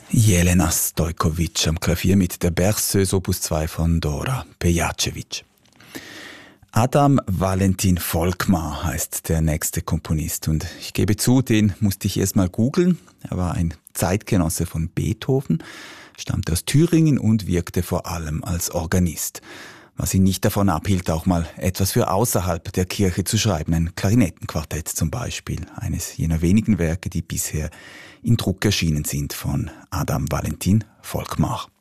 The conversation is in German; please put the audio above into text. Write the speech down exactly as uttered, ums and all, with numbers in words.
Jelena Stojkovic am Klavier mit der Berceuse Opus zwei von Dora Pejacevic. Adam Valentin Volkmar heißt der nächste Komponist und ich gebe zu, den musste ich erst mal googeln. Er war ein Zeitgenosse von Beethoven, stammte aus Thüringen und wirkte vor allem als Organist. Was ihn nicht davon abhielt, auch mal etwas für außerhalb der Kirche zu schreiben, ein Klarinettenquartett zum Beispiel, eines jener wenigen Werke, die bisher in Druck erschienen sind von Adam Valentin Volkmar.